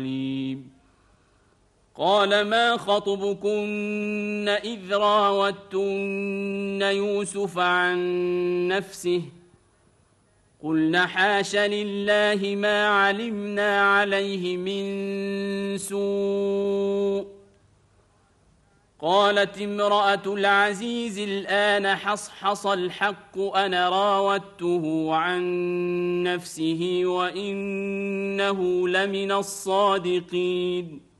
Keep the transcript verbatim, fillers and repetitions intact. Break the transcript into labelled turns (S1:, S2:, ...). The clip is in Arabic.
S1: قال ما خطبكن إذ راوتن يوسف عن نفسه قلن حاش لله ما علمنا عليه من سوء قالت امرأة العزيز الآن حصحص الحق أنا راودته عن نفسه وإنه لمن الصادقين